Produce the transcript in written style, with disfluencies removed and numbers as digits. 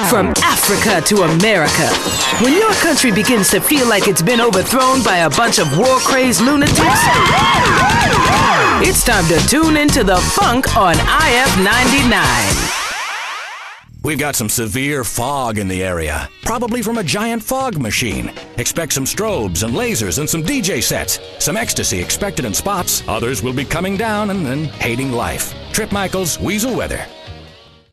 From Africa to America, when your country begins to feel like it's been overthrown by a bunch of war-crazed lunatics, it's time to tune into the funk on IF99. We've got some severe fog in the area, probably from a giant fog machine. Expect some strobes and lasers and some DJ sets. Some ecstasy expected in spots. Others will be coming down and then hating life. Trip Michaels, Weasel Weather.